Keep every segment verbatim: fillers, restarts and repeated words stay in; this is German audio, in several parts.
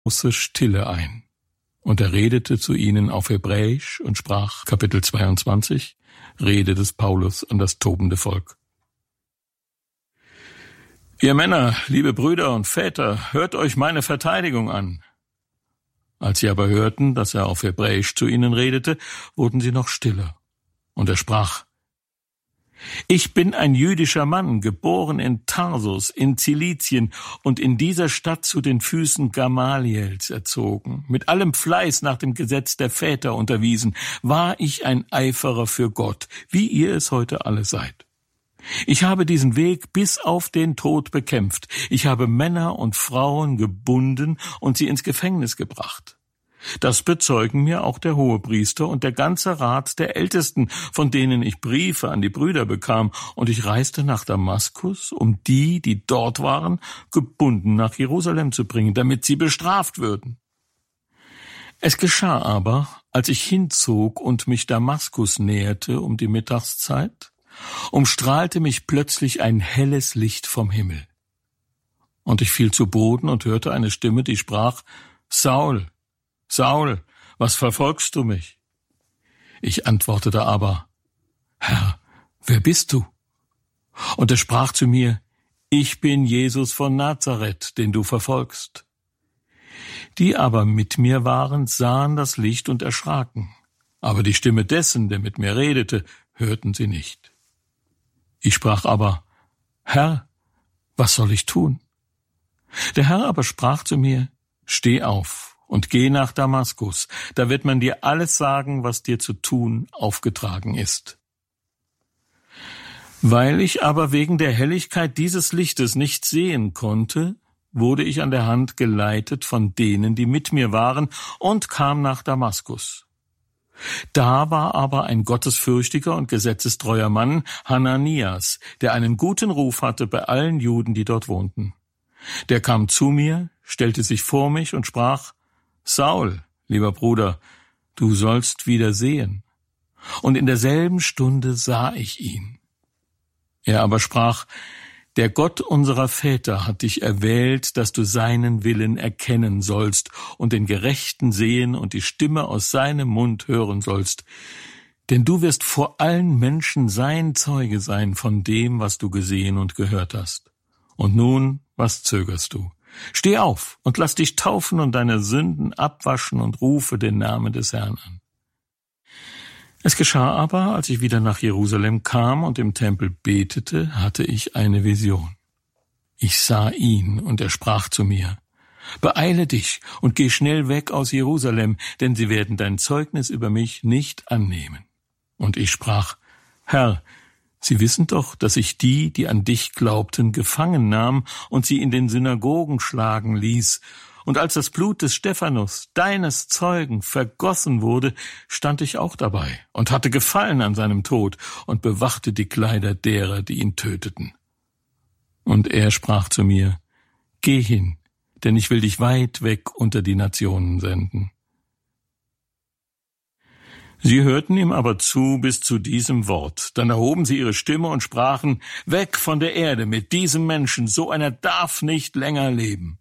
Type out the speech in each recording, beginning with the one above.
große Stille ein. Und er redete zu ihnen auf Hebräisch und sprach, Kapitel zweiundzwanzig, Rede des Paulus an das tobende Volk. Ihr Männer, liebe Brüder und Väter, hört euch meine Verteidigung an. Als sie aber hörten, dass er auf Hebräisch zu ihnen redete, wurden sie noch stiller. Und er sprach, Ich bin ein jüdischer Mann, geboren in Tarsus, in Zilizien und in dieser Stadt zu den Füßen Gamaliels erzogen, mit allem Fleiß nach dem Gesetz der Väter unterwiesen, war ich ein Eiferer für Gott, wie ihr es heute alle seid. Ich habe diesen Weg bis auf den Tod bekämpft. Ich habe Männer und Frauen gebunden und sie ins Gefängnis gebracht. Das bezeugen mir auch der Hohepriester und der ganze Rat der Ältesten, von denen ich Briefe an die Brüder bekam, und ich reiste nach Damaskus, um die, die dort waren, gebunden nach Jerusalem zu bringen, damit sie bestraft würden. Es geschah aber, als ich hinzog und mich Damaskus näherte um die Mittagszeit, umstrahlte mich plötzlich ein helles Licht vom Himmel. Und ich fiel zu Boden und hörte eine Stimme, die sprach, Saul, Saul, was verfolgst du mich? Ich antwortete aber, Herr, wer bist du? Und er sprach zu mir, ich bin Jesus von Nazareth, den du verfolgst. Die aber mit mir waren, sahen das Licht und erschraken, aber die Stimme dessen, der mit mir redete, hörten sie nicht. Ich sprach aber, Herr, was soll ich tun? Der Herr aber sprach zu mir, steh auf und geh nach Damaskus, da wird man dir alles sagen, was dir zu tun aufgetragen ist. Weil ich aber wegen der Helligkeit dieses Lichtes nicht sehen konnte, wurde ich an der Hand geleitet von denen, die mit mir waren, und kam nach Damaskus. Da war aber ein gottesfürchtiger und gesetzestreuer Mann, Hananias, der einen guten Ruf hatte bei allen Juden, die dort wohnten. Der kam zu mir, stellte sich vor mich und sprach, Saul, lieber Bruder, du sollst wieder sehen. Und in derselben Stunde sah ich ihn. Er aber sprach, der Gott unserer Väter hat dich erwählt, dass du seinen Willen erkennen sollst und den Gerechten sehen und die Stimme aus seinem Mund hören sollst. Denn du wirst vor allen Menschen sein Zeuge sein von dem, was du gesehen und gehört hast. Und nun, was zögerst du? Steh auf und lass dich taufen und deine Sünden abwaschen und rufe den Namen des Herrn an. Es geschah aber, als ich wieder nach Jerusalem kam und im Tempel betete, hatte ich eine Vision. Ich sah ihn, und er sprach zu mir, Beeile dich und geh schnell weg aus Jerusalem, denn sie werden dein Zeugnis über mich nicht annehmen. Und ich sprach, Herr, Sie wissen doch, dass ich die, die an dich glaubten, gefangen nahm und sie in den Synagogen schlagen ließ. Und als das Blut des Stephanus, deines Zeugen, vergossen wurde, stand ich auch dabei und hatte Gefallen an seinem Tod und bewachte die Kleider derer, die ihn töteten. Und er sprach zu mir, Geh hin, denn ich will dich weit weg unter die Nationen senden. Sie hörten ihm aber zu bis zu diesem Wort. Dann erhoben sie ihre Stimme und sprachen, Weg von der Erde mit diesem Menschen, so einer darf nicht länger leben.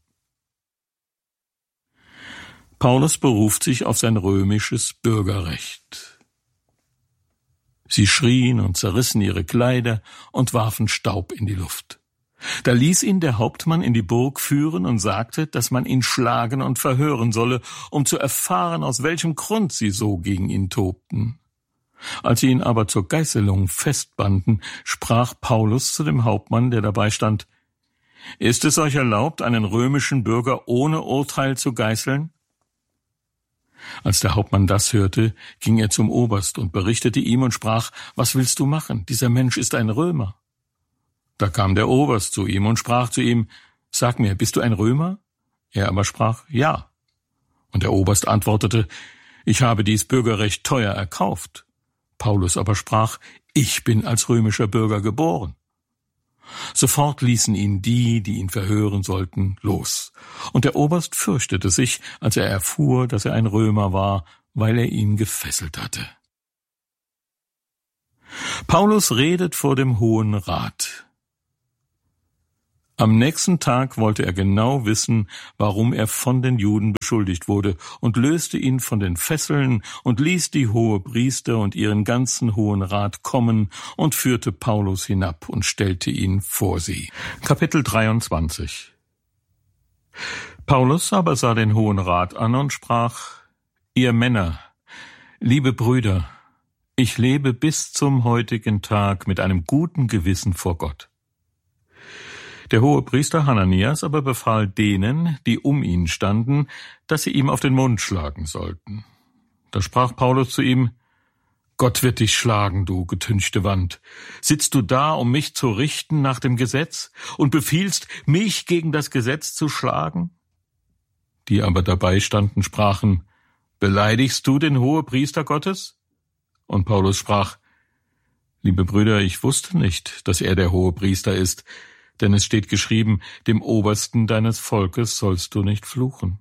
Paulus beruft sich auf sein römisches Bürgerrecht. Sie schrien und zerrissen ihre Kleider und warfen Staub in die Luft. Da ließ ihn der Hauptmann in die Burg führen und sagte, dass man ihn schlagen und verhören solle, um zu erfahren, aus welchem Grund sie so gegen ihn tobten. Als sie ihn aber zur Geißelung festbanden, sprach Paulus zu dem Hauptmann, der dabei stand, Ist es euch erlaubt, einen römischen Bürger ohne Urteil zu geißeln? Als der Hauptmann das hörte, ging er zum Oberst und berichtete ihm und sprach, Was willst du machen? Dieser Mensch ist ein Römer. Da kam der Oberst zu ihm und sprach zu ihm, Sag mir, bist du ein Römer? Er aber sprach, Ja. Und der Oberst antwortete, Ich habe dies Bürgerrecht teuer erkauft. Paulus aber sprach, Ich bin als römischer Bürger geboren. Sofort ließen ihn die, die ihn verhören sollten, los. Und der Oberst fürchtete sich, als er erfuhr, dass er ein Römer war, weil er ihn gefesselt hatte. Paulus redet vor dem Hohen Rat. Am nächsten Tag wollte er genau wissen, warum er von den Juden beschuldigt wurde, und löste ihn von den Fesseln und ließ die Hohepriester und ihren ganzen Hohen Rat kommen und führte Paulus hinab und stellte ihn vor sie. Kapitel dreiundzwanzig. Paulus aber sah den Hohen Rat an und sprach: Ihr Männer, liebe Brüder, ich lebe bis zum heutigen Tag mit einem guten Gewissen vor Gott. Der Hohepriester Hananias aber befahl denen, die um ihn standen, dass sie ihm auf den Mund schlagen sollten. Da sprach Paulus zu ihm: Gott wird dich schlagen, du getünchte Wand. Sitzt du da, um mich zu richten nach dem Gesetz, und befiehlst, mich gegen das Gesetz zu schlagen? Die aber dabei standen, sprachen: Beleidigst du den Hohepriester Gottes? Und Paulus sprach: Liebe Brüder, ich wusste nicht, dass er der Hohepriester ist, denn es steht geschrieben, dem Obersten deines Volkes sollst du nicht fluchen.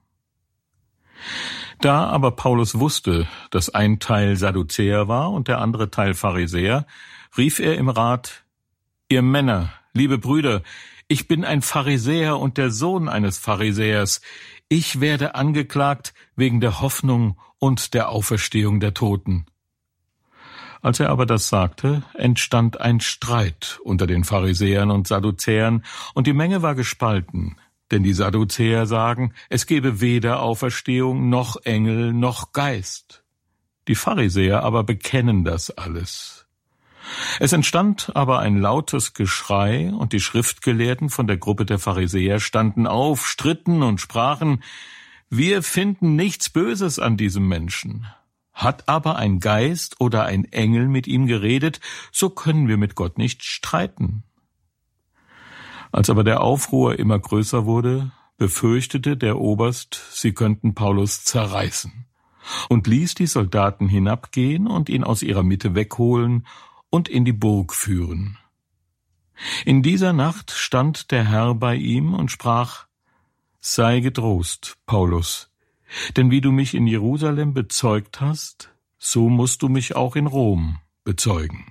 Da aber Paulus wusste, dass ein Teil Sadduzäer war und der andere Teil Pharisäer, rief er im Rat: Ihr Männer, liebe Brüder, ich bin ein Pharisäer und der Sohn eines Pharisäers. Ich werde angeklagt wegen der Hoffnung und der Auferstehung der Toten. Als er aber das sagte, entstand ein Streit unter den Pharisäern und Sadduzäern, und die Menge war gespalten, denn die Sadduzäer sagen, es gebe weder Auferstehung noch Engel noch Geist. Die Pharisäer aber bekennen das alles. Es entstand aber ein lautes Geschrei, und die Schriftgelehrten von der Gruppe der Pharisäer standen auf, stritten und sprachen: Wir finden nichts Böses an diesem Menschen. Hat aber ein Geist oder ein Engel mit ihm geredet, so können wir mit Gott nicht streiten. Als aber der Aufruhr immer größer wurde, befürchtete der Oberst, sie könnten Paulus zerreißen, und ließ die Soldaten hinabgehen und ihn aus ihrer Mitte wegholen und in die Burg führen. In dieser Nacht stand der Herr bei ihm und sprach: Sei getrost, Paulus, denn wie du mich in Jerusalem bezeugt hast, so musst du mich auch in Rom bezeugen.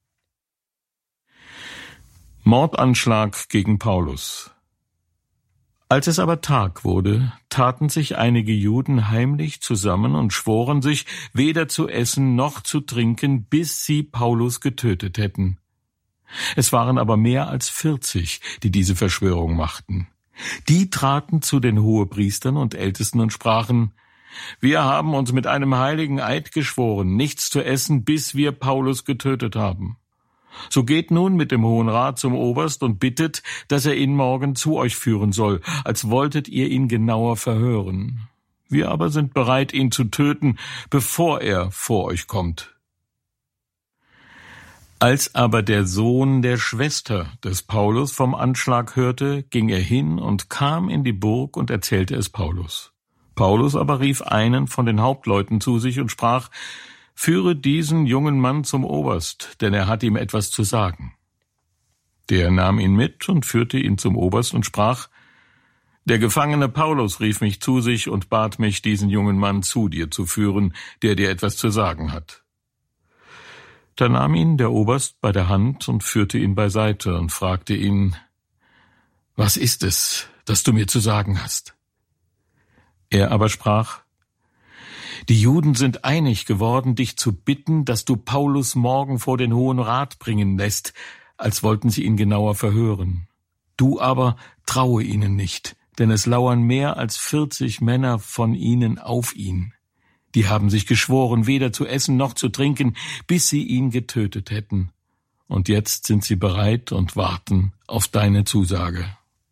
Mordanschlag gegen Paulus. Als es aber Tag wurde, taten sich einige Juden heimlich zusammen und schworen sich, weder zu essen noch zu trinken, bis sie Paulus getötet hätten. Es waren aber mehr als vierzig, die diese Verschwörung machten. Die traten zu den Hohepriestern und Ältesten und sprachen: Wir haben uns mit einem heiligen Eid geschworen, nichts zu essen, bis wir Paulus getötet haben. So geht nun mit dem Hohen Rat zum Oberst und bittet, dass er ihn morgen zu euch führen soll, als wolltet ihr ihn genauer verhören. Wir aber sind bereit, ihn zu töten, bevor er vor euch kommt. Als aber der Sohn der Schwester des Paulus vom Anschlag hörte, ging er hin und kam in die Burg und erzählte es Paulus. Paulus aber rief einen von den Hauptleuten zu sich und sprach: Führe diesen jungen Mann zum Oberst, denn er hat ihm etwas zu sagen. Der nahm ihn mit und führte ihn zum Oberst und sprach: Der Gefangene Paulus rief mich zu sich und bat mich, diesen jungen Mann zu dir zu führen, der dir etwas zu sagen hat. Da nahm ihn der Oberst bei der Hand und führte ihn beiseite und fragte ihn: Was ist es, das du mir zu sagen hast? Er aber sprach: Die Juden sind einig geworden, dich zu bitten, dass du Paulus morgen vor den Hohen Rat bringen lässt, als wollten sie ihn genauer verhören. Du aber traue ihnen nicht, denn es lauern mehr als vierzig Männer von ihnen auf ihn. Die haben sich geschworen, weder zu essen noch zu trinken, bis sie ihn getötet hätten. Und jetzt sind sie bereit und warten auf deine Zusage.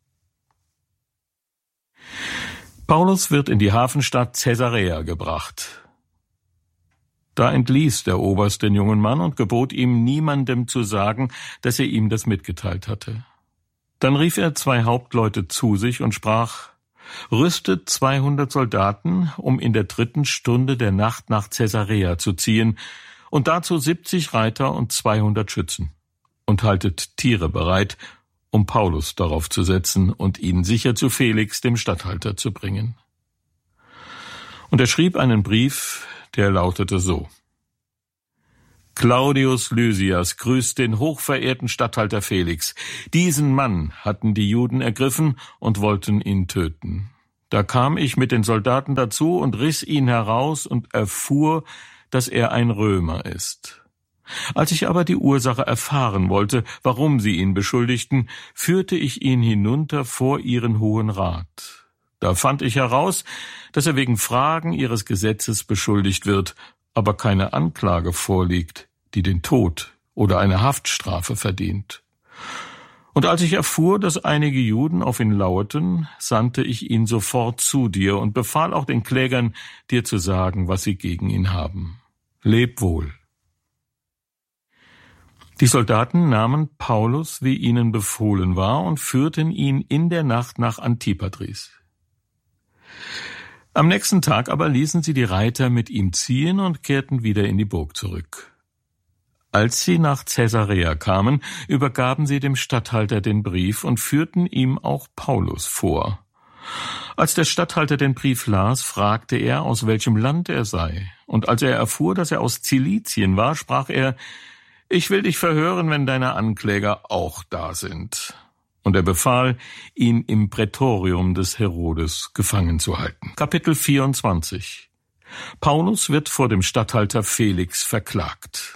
Paulus wird in die Hafenstadt Caesarea gebracht. Da entließ der Oberst den jungen Mann und gebot ihm, niemandem zu sagen, dass er ihm das mitgeteilt hatte. Dann rief er zwei Hauptleute zu sich und sprach: Rüstet zweihundert Soldaten, um in der dritten Stunde der Nacht nach Caesarea zu ziehen, und dazu siebzig Reiter und zweihundert Schützen, und haltet Tiere bereit, um Paulus darauf zu setzen und ihn sicher zu Felix, dem Statthalter, zu bringen. Und er schrieb einen Brief, der lautete so: Claudius Lysias grüßt den hochverehrten Statthalter Felix. Diesen Mann hatten die Juden ergriffen und wollten ihn töten. Da kam ich mit den Soldaten dazu und riss ihn heraus und erfuhr, dass er ein Römer ist. Als ich aber die Ursache erfahren wollte, warum sie ihn beschuldigten, führte ich ihn hinunter vor ihren Hohen Rat. Da fand ich heraus, dass er wegen Fragen ihres Gesetzes beschuldigt wird, aber keine Anklage vorliegt, die den Tod oder eine Haftstrafe verdient. Und als ich erfuhr, dass einige Juden auf ihn lauerten, sandte ich ihn sofort zu dir und befahl auch den Klägern, dir zu sagen, was sie gegen ihn haben. Leb wohl. Die Soldaten nahmen Paulus, wie ihnen befohlen war, und führten ihn in der Nacht nach Antipatris. Am nächsten Tag aber ließen sie die Reiter mit ihm ziehen und kehrten wieder in die Burg zurück. Als sie nach Caesarea kamen, übergaben sie dem Statthalter den Brief und führten ihm auch Paulus vor. Als der Statthalter den Brief las, fragte er, aus welchem Land er sei. Und als er erfuhr, dass er aus Zilizien war, sprach er: »Ich will dich verhören, wenn deine Ankläger auch da sind.« Und er befahl, ihn im Prätorium des Herodes gefangen zu halten. Kapitel vierundzwanzig. Paulus wird vor dem Statthalter Felix verklagt.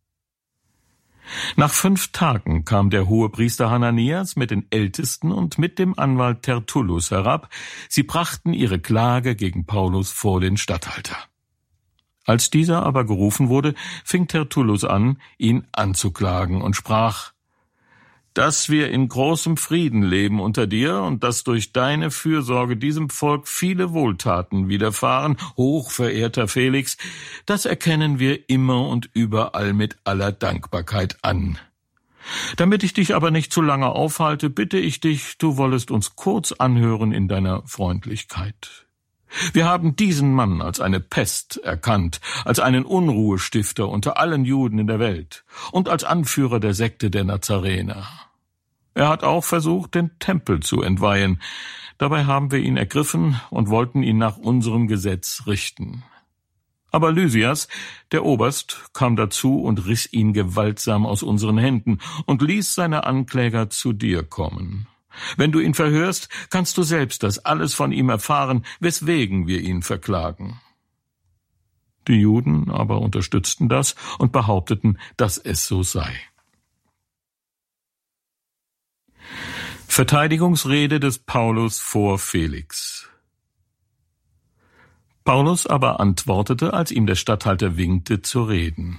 Nach fünf Tagen kam der Hohepriester Hananias mit den Ältesten und mit dem Anwalt Tertullus herab. Sie brachten ihre Klage gegen Paulus vor den Statthalter. Als dieser aber gerufen wurde, fing Tertullus an, ihn anzuklagen und sprach: »Dass wir in großem Frieden leben unter dir und dass durch deine Fürsorge diesem Volk viele Wohltaten widerfahren, hochverehrter Felix, das erkennen wir immer und überall mit aller Dankbarkeit an. Damit ich dich aber nicht zu lange aufhalte, bitte ich dich, du wollest uns kurz anhören in deiner Freundlichkeit. Wir haben diesen Mann als eine Pest erkannt, als einen Unruhestifter unter allen Juden in der Welt und als Anführer der Sekte der Nazarener. Er hat auch versucht, den Tempel zu entweihen. Dabei haben wir ihn ergriffen und wollten ihn nach unserem Gesetz richten. Aber Lysias, der Oberst, kam dazu und riss ihn gewaltsam aus unseren Händen und ließ seine Ankläger zu dir kommen. Wenn du ihn verhörst, kannst du selbst das alles von ihm erfahren, weswegen wir ihn verklagen.« Die Juden aber unterstützten das und behaupteten, dass es so sei. Verteidigungsrede des Paulus vor Felix. Paulus aber antwortete, als ihm der Statthalter winkte, zu reden: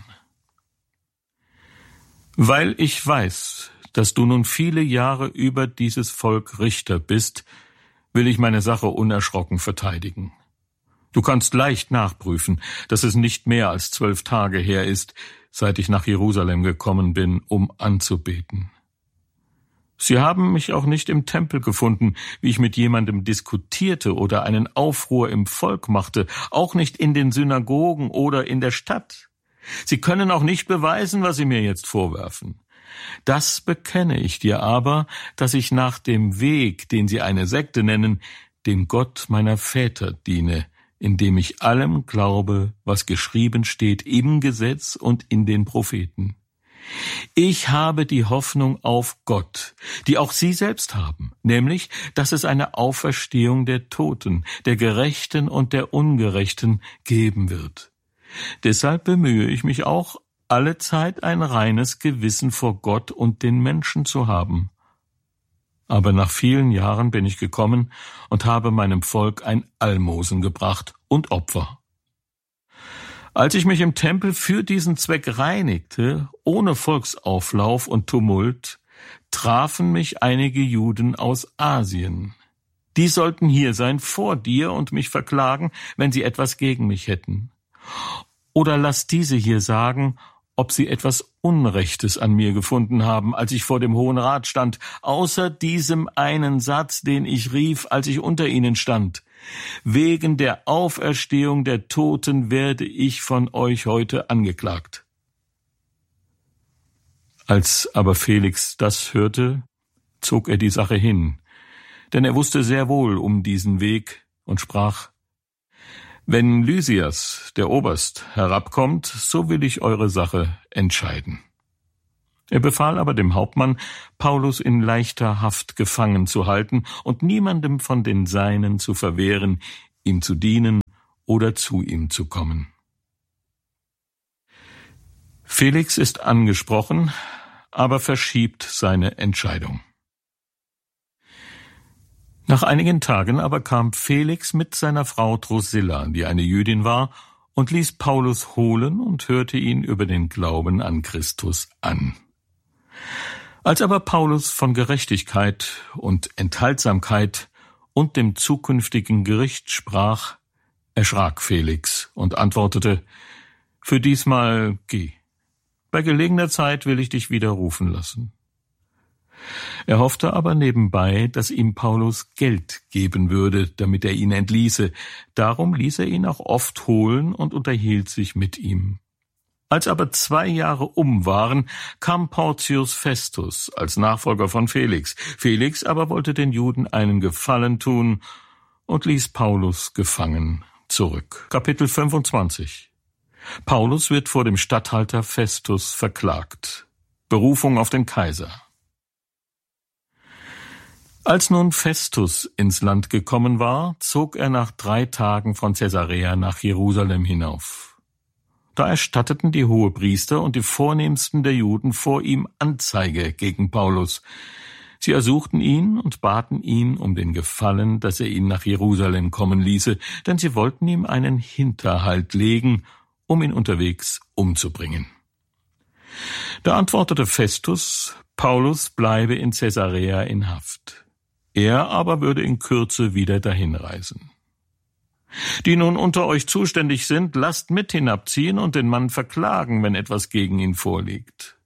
»Weil ich weiß, dass du nun viele Jahre über dieses Volk Richter bist, will ich meine Sache unerschrocken verteidigen. Du kannst leicht nachprüfen, dass es nicht mehr als zwölf Tage her ist, seit ich nach Jerusalem gekommen bin, um anzubeten. Sie haben mich auch nicht im Tempel gefunden, wie ich mit jemandem diskutierte oder einen Aufruhr im Volk machte, auch nicht in den Synagogen oder in der Stadt. Sie können auch nicht beweisen, was Sie mir jetzt vorwerfen. Das bekenne ich dir aber, dass ich nach dem Weg, den Sie eine Sekte nennen, dem Gott meiner Väter diene, indem ich allem glaube, was geschrieben steht im Gesetz und in den Propheten. Ich habe die Hoffnung auf Gott, die auch Sie selbst haben, nämlich, dass es eine Auferstehung der Toten, der Gerechten und der Ungerechten geben wird. Deshalb bemühe ich mich auch, allezeit ein reines Gewissen vor Gott und den Menschen zu haben. Aber nach vielen Jahren bin ich gekommen und habe meinem Volk ein Almosen gebracht und Opfer. Als ich mich im Tempel für diesen Zweck reinigte, ohne Volksauflauf und Tumult, trafen mich einige Juden aus Asien. Die sollten hier sein vor dir und mich verklagen, wenn sie etwas gegen mich hätten. Oder lass diese hier sagen, ob sie etwas Unrechtes an mir gefunden haben, als ich vor dem Hohen Rat stand, außer diesem einen Satz, den ich rief, als ich unter ihnen stand: Wegen der Auferstehung der Toten werde ich von euch heute angeklagt. Als aber Felix das hörte, zog er die Sache hin, denn er wusste sehr wohl um diesen Weg und sprach: Wenn Lysias, der Oberst, herabkommt, so will ich eure Sache entscheiden. Er befahl aber dem Hauptmann, Paulus in leichter Haft gefangen zu halten und niemandem von den Seinen zu verwehren, ihm zu dienen oder zu ihm zu kommen. Felix ist angesprochen, aber verschiebt seine Entscheidung. Nach einigen Tagen aber kam Felix mit seiner Frau Drusilla, die eine Jüdin war, und ließ Paulus holen und hörte ihn über den Glauben an Christus an. Als aber Paulus von Gerechtigkeit und Enthaltsamkeit und dem zukünftigen Gericht sprach, erschrak Felix und antwortete: Für diesmal geh. Bei gelegener Zeit will ich dich wieder rufen lassen. Er hoffte aber nebenbei, dass ihm Paulus Geld geben würde, damit er ihn entließe. Darum ließ er ihn auch oft holen und unterhielt sich mit ihm. Als aber zwei Jahre um waren, kam Porcius Festus als Nachfolger von Felix. Felix aber wollte den Juden einen Gefallen tun und ließ Paulus gefangen zurück. Kapitel fünfundzwanzig. Paulus wird vor dem Statthalter Festus verklagt. Berufung auf den Kaiser. Als nun Festus ins Land gekommen war, zog er nach drei Tagen von Caesarea nach Jerusalem hinauf. Da erstatteten die Hohepriester und die Vornehmsten der Juden vor ihm Anzeige gegen Paulus. Sie ersuchten ihn und baten ihn um den Gefallen, dass er ihn nach Jerusalem kommen ließe, denn sie wollten ihm einen Hinterhalt legen, um ihn unterwegs umzubringen. Da antwortete Festus, Paulus bleibe in Caesarea in Haft. Er aber würde in Kürze wieder dahinreisen. Die nun unter euch zuständig sind, lasst mit hinabziehen und den Mann verklagen, wenn etwas gegen ihn vorliegt.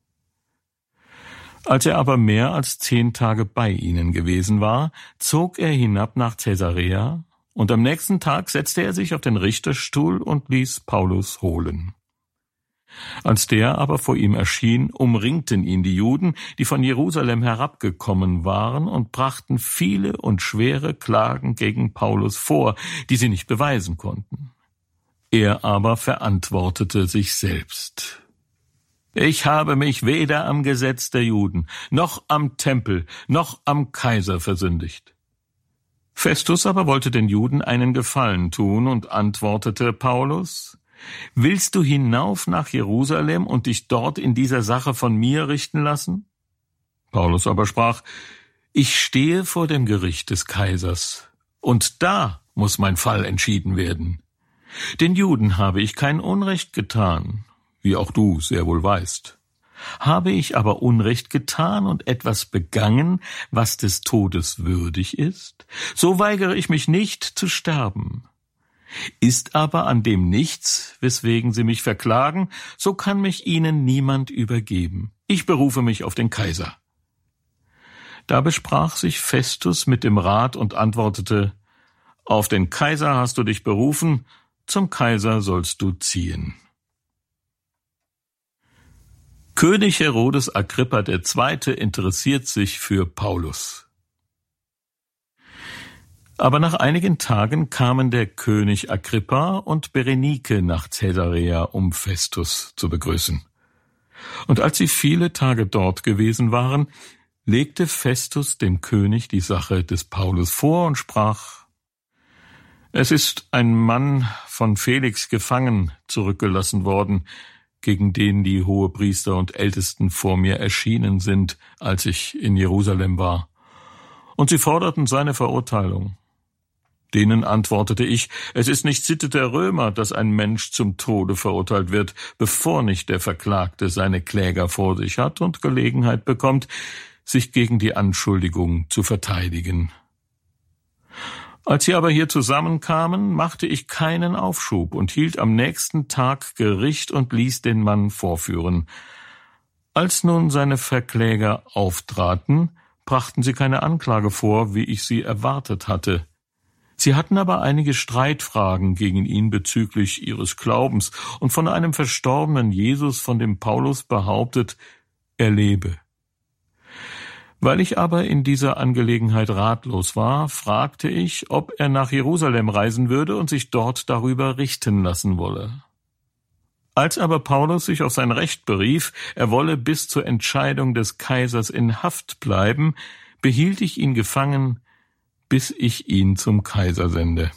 Als er aber mehr als zehn Tage bei ihnen gewesen war, zog er hinab nach Caesarea, und am nächsten Tag setzte er sich auf den Richterstuhl und ließ Paulus holen. Als der aber vor ihm erschien, umringten ihn die Juden, die von Jerusalem herabgekommen waren, und brachten viele und schwere Klagen gegen Paulus vor, die sie nicht beweisen konnten. Er aber verantwortete sich selbst: Ich habe mich weder am Gesetz der Juden, noch am Tempel, noch am Kaiser versündigt. Festus aber wollte den Juden einen Gefallen tun und antwortete Paulus: Willst du hinauf nach Jerusalem und dich dort in dieser Sache von mir richten lassen? Paulus aber sprach: Ich stehe vor dem Gericht des Kaisers, und da muss mein Fall entschieden werden. Den Juden habe ich kein Unrecht getan, wie auch du sehr wohl weißt. Habe ich aber Unrecht getan und etwas begangen, was des Todes würdig ist, so weigere ich mich nicht zu sterben. Ist aber an dem nichts, weswegen sie mich verklagen, so kann mich ihnen niemand übergeben. Ich berufe mich auf den Kaiser. Da besprach sich Festus mit dem Rat und antwortete: Auf den Kaiser hast du dich berufen, zum Kaiser sollst du ziehen. König Herodes Agrippa der Zweite interessiert sich für Paulus. Aber nach einigen Tagen kamen der König Agrippa und Berenike nach Caesarea, um Festus zu begrüßen. Und als sie viele Tage dort gewesen waren, legte Festus dem König die Sache des Paulus vor und sprach: Es ist ein Mann von Felix gefangen zurückgelassen worden, gegen den die Hohepriester und Ältesten vor mir erschienen sind, als ich in Jerusalem war. Und sie forderten seine Verurteilung. Denen antwortete ich: Es ist nicht Sitte der Römer, dass ein Mensch zum Tode verurteilt wird, bevor nicht der Verklagte seine Kläger vor sich hat und Gelegenheit bekommt, sich gegen die Anschuldigung zu verteidigen. Als sie aber hier zusammenkamen, machte ich keinen Aufschub und hielt am nächsten Tag Gericht und ließ den Mann vorführen. Als nun seine Verkläger auftraten, brachten sie keine Anklage vor, wie ich sie erwartet hatte. Sie hatten aber einige Streitfragen gegen ihn bezüglich ihres Glaubens und von einem verstorbenen Jesus, von dem Paulus behauptet, er lebe. Weil ich aber in dieser Angelegenheit ratlos war, fragte ich, ob er nach Jerusalem reisen würde und sich dort darüber richten lassen wolle. Als aber Paulus sich auf sein Recht berief, er wolle bis zur Entscheidung des Kaisers in Haft bleiben, behielt ich ihn gefangen, bis ich ihn zum Kaiser sende.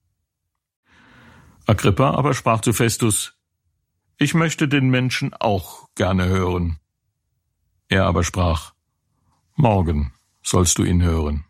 Agrippa aber sprach zu Festus: Ich möchte den Menschen auch gerne hören. Er aber sprach: Morgen sollst du ihn hören.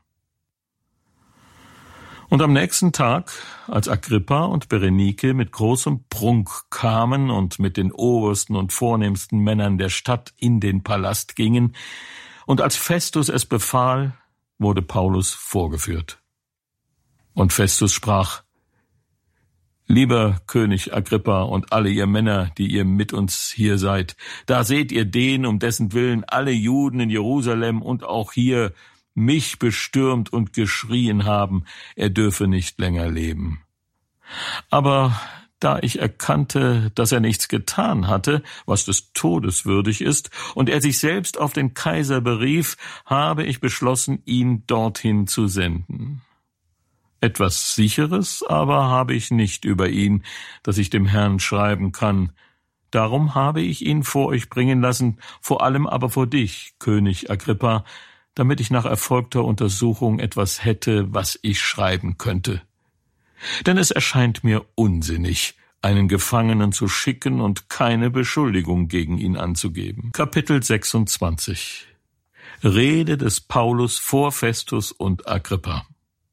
Und am nächsten Tag, als Agrippa und Berenike mit großem Prunk kamen und mit den obersten und vornehmsten Männern der Stadt in den Palast gingen, und als Festus es befahl, wurde Paulus vorgeführt. Und Festus sprach: Lieber König Agrippa und alle ihr Männer, die ihr mit uns hier seid, da seht ihr den, um dessen Willen alle Juden in Jerusalem und auch hier mich bestürmt und geschrien haben, er dürfe nicht länger leben. Aber da ich erkannte, dass er nichts getan hatte, was des Todes würdig ist, und er sich selbst auf den Kaiser berief, habe ich beschlossen, ihn dorthin zu senden. Etwas Sicheres aber habe ich nicht über ihn, dass ich dem Herrn schreiben kann. Darum habe ich ihn vor euch bringen lassen, vor allem aber vor dich, König Agrippa, damit ich nach erfolgter Untersuchung etwas hätte, was ich schreiben könnte. Denn es erscheint mir unsinnig, einen Gefangenen zu schicken und keine Beschuldigung gegen ihn anzugeben. Kapitel sechsundzwanzig. Rede des Paulus vor Festus und Agrippa.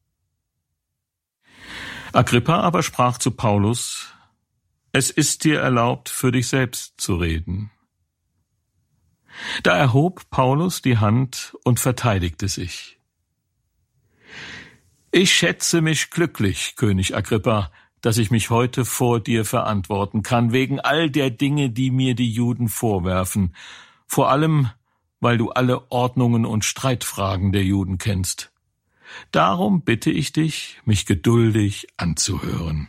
Agrippa aber sprach zu Paulus: Es ist dir erlaubt, für dich selbst zu reden. Da erhob Paulus die Hand und verteidigte sich. Ich schätze mich glücklich, König Agrippa, dass ich mich heute vor dir verantworten kann, wegen all der Dinge, die mir die Juden vorwerfen, vor allem, weil du alle Ordnungen und Streitfragen der Juden kennst. Darum bitte ich dich, mich geduldig anzuhören.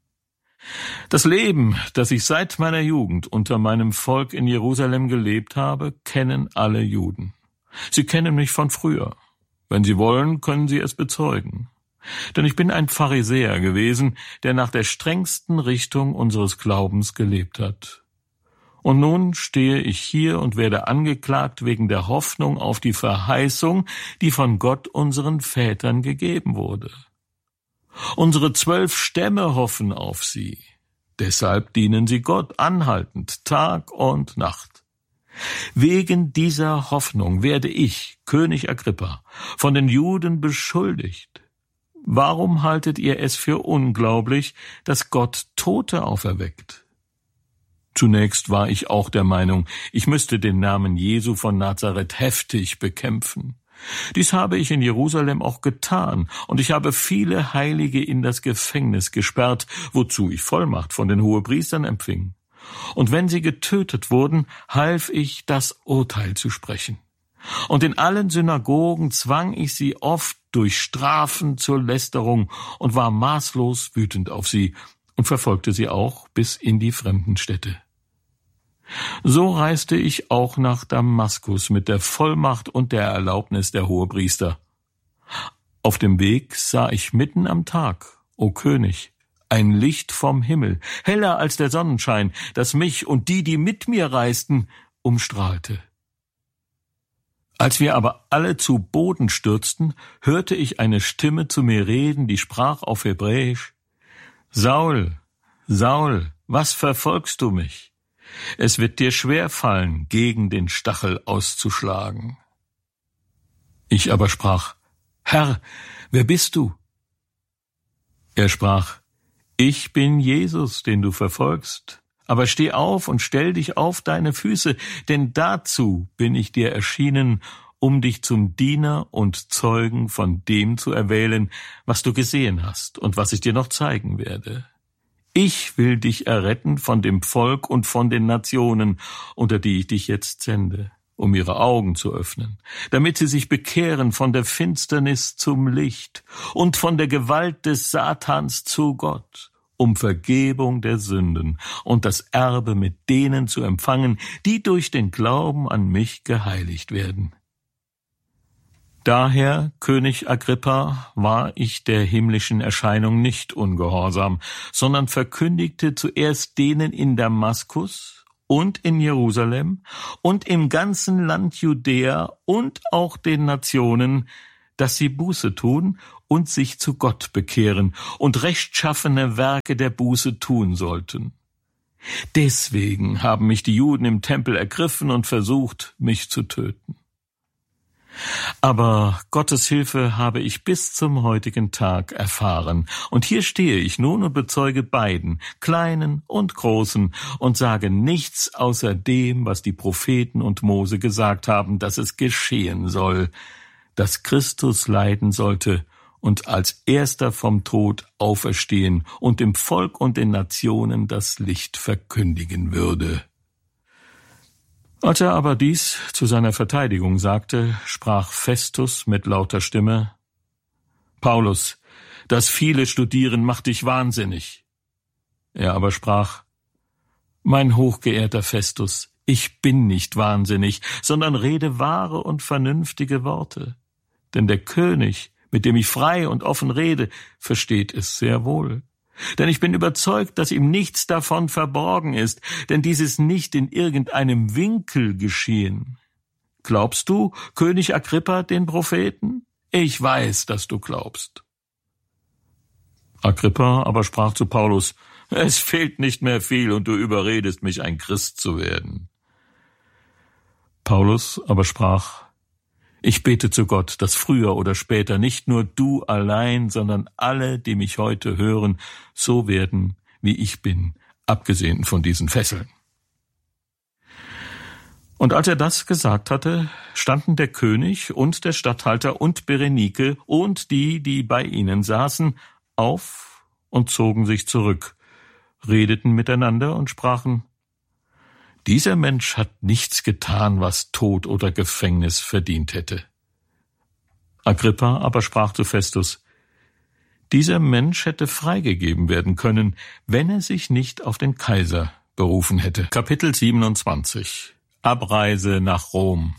Das Leben, das ich seit meiner Jugend unter meinem Volk in Jerusalem gelebt habe, kennen alle Juden. Sie kennen mich von früher. Wenn sie wollen, können sie es bezeugen. Denn ich bin ein Pharisäer gewesen, der nach der strengsten Richtung unseres Glaubens gelebt hat. Und nun stehe ich hier und werde angeklagt wegen der Hoffnung auf die Verheißung, die von Gott unseren Vätern gegeben wurde. Unsere zwölf Stämme hoffen auf sie. Deshalb dienen sie Gott anhaltend, Tag und Nacht. Wegen dieser Hoffnung werde ich, König Agrippa, von den Juden beschuldigt. Warum haltet ihr es für unglaublich, dass Gott Tote auferweckt? Zunächst war ich auch der Meinung, ich müsste den Namen Jesu von Nazareth heftig bekämpfen. Dies habe ich in Jerusalem auch getan, und ich habe viele Heilige in das Gefängnis gesperrt, wozu ich Vollmacht von den Hohepriestern empfing. Und wenn sie getötet wurden, half ich, das Urteil zu sprechen. Und in allen Synagogen zwang ich sie oft durch Strafen zur Lästerung und war maßlos wütend auf sie und verfolgte sie auch bis in die fremden Städte. So reiste ich auch nach Damaskus mit der Vollmacht und der Erlaubnis der Hohepriester. Auf dem Weg sah ich mitten am Tag, o König, ein Licht vom Himmel, heller als der Sonnenschein, das mich und die, die mit mir reisten, umstrahlte. Als wir aber alle zu Boden stürzten, hörte ich eine Stimme zu mir reden, die sprach auf Hebräisch: Saul, Saul, was verfolgst du mich? Es wird dir schwer fallen, gegen den Stachel auszuschlagen. Ich aber sprach: Herr, wer bist du? Er sprach: Ich bin Jesus, den du verfolgst. Aber steh auf und stell dich auf deine Füße, denn dazu bin ich dir erschienen, um dich zum Diener und Zeugen von dem zu erwählen, was du gesehen hast und was ich dir noch zeigen werde. Ich will dich erretten von dem Volk und von den Nationen, unter die ich dich jetzt sende, um ihre Augen zu öffnen, damit sie sich bekehren von der Finsternis zum Licht und von der Gewalt des Satans zu Gott, um Vergebung der Sünden und das Erbe mit denen zu empfangen, die durch den Glauben an mich geheiligt werden. Daher, König Agrippa, war ich der himmlischen Erscheinung nicht ungehorsam, sondern verkündigte zuerst denen in Damaskus und in Jerusalem und im ganzen Land Judäa und auch den Nationen, dass sie Buße tun und sich zu Gott bekehren und rechtschaffene Werke der Buße tun sollten. Deswegen haben mich die Juden im Tempel ergriffen und versucht, mich zu töten. Aber Gottes Hilfe habe ich bis zum heutigen Tag erfahren. Und hier stehe ich nun und bezeuge beiden, Kleinen und Großen, und sage nichts außer dem, was die Propheten und Mose gesagt haben, dass es geschehen soll, dass Christus leiden sollte und als Erster vom Tod auferstehen und dem Volk und den Nationen das Licht verkündigen würde. Als er aber dies zu seiner Verteidigung sagte, sprach Festus mit lauter Stimme: Paulus, das viele Studieren macht dich wahnsinnig. Er aber sprach: Mein hochgeehrter Festus, ich bin nicht wahnsinnig, sondern rede wahre und vernünftige Worte. Denn der König, mit dem ich frei und offen rede, versteht es sehr wohl. Denn ich bin überzeugt, dass ihm nichts davon verborgen ist, denn dies ist nicht in irgendeinem Winkel geschehen. Glaubst du, König Agrippa, den Propheten? Ich weiß, dass du glaubst. Agrippa aber sprach zu Paulus: Es fehlt nicht mehr viel, und du überredest mich, ein Christ zu werden. Paulus aber sprach: Ich bete zu Gott, dass früher oder später nicht nur du allein, sondern alle, die mich heute hören, so werden, wie ich bin, abgesehen von diesen Fesseln. Und als er das gesagt hatte, standen der König und der Statthalter und Berenike und die, die bei ihnen saßen, auf und zogen sich zurück, redeten miteinander und sprachen: Dieser Mensch hat nichts getan, was Tod oder Gefängnis verdient hätte. Agrippa aber sprach zu Festus: Dieser Mensch hätte freigegeben werden können, wenn er sich nicht auf den Kaiser berufen hätte. Kapitel siebenundzwanzig. Abreise nach Rom.